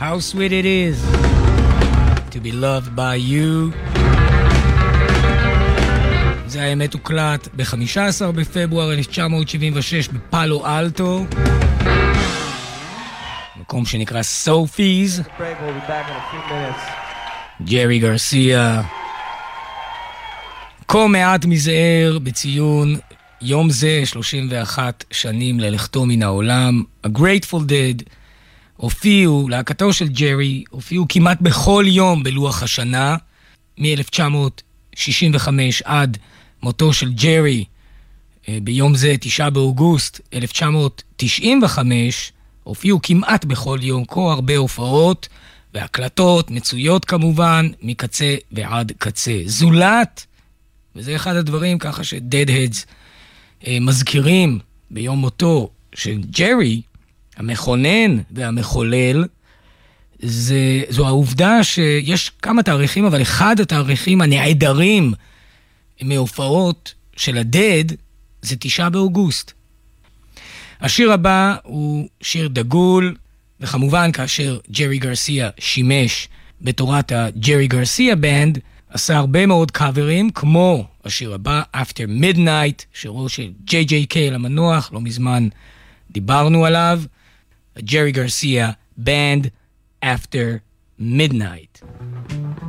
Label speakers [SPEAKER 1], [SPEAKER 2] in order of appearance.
[SPEAKER 1] How sweet it is to be loved by you. זה האמת הוקלט ב-15 בפברואר 1976 בפאלו אלטו, מקום שנקרא סופיז. ג'רי גרסיה. כה מעט מזער בציון יום זה 31 שנים ללכתו מן העולם. ה-Grateful Dead הופיעו, להקתו של ג'רי, הופיעו כמעט בכל יום בלוח השנה, מ-1965 עד מותו של ג'רי, ביום זה 9 באוגוסט 1995, הופיעו כמעט בכל יום, כה הרבה הופעות, והקלטות מצויות כמובן, מקצה ועד קצה. זולת, וזה אחד הדברים ככה שדדהדס מזכירים ביום מותו של ג'רי, המכונן והמחולל, זו העובדה שיש כמה תאריכים, אבל אחד התאריכים הנעדרים מהופעות של הדד זה 9 באוגוסט. השיר הבא הוא שיר דגול, וכמובן כאשר ג'רי גרסיה שימש בתורת הג'רי גרסיה בנד, עשה הרבה מאוד קאברים, כמו השיר הבא, After Midnight, שירו של ג'יי קיי המנוח, לא מזמן דיברנו עליו, הג'רי גרסיה בנד, After Midnight.